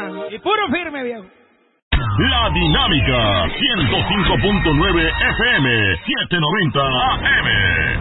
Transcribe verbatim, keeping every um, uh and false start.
Y puro firme, viejo. La Dinámica ciento cinco punto nueve F M, setecientos noventa A M.